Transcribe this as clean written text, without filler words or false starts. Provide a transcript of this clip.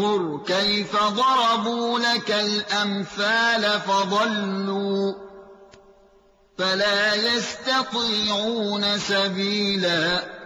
انظُرْ كَيْفَ ضَرَبُوا لَكَ الْأَمْثَالَ فَضَلُّوا فَلَا يَسْتَطِيعُونَ سَبِيلًا